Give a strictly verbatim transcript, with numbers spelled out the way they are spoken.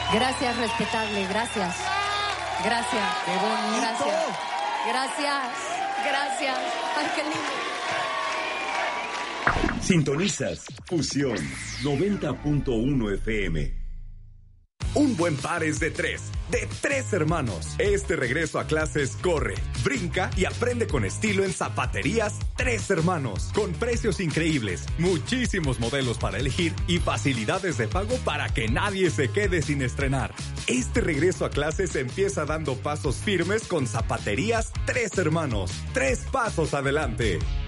Gracias, respetable, gracias. Gracias. ¡Qué bonito! Gracias. Gracias. Gracias. Ay, qué lindo. Sintonizas Fusión noventa punto uno F M. Un buen par es de tres, de tres hermanos. Este regreso a clases corre, brinca y aprende con estilo en Zapaterías Tres Hermanos. Con precios increíbles, muchísimos modelos para elegir y facilidades de pago para que nadie se quede sin estrenar. Este regreso a clases empieza dando pasos firmes con Zapaterías Tres Hermanos. Tres pasos adelante.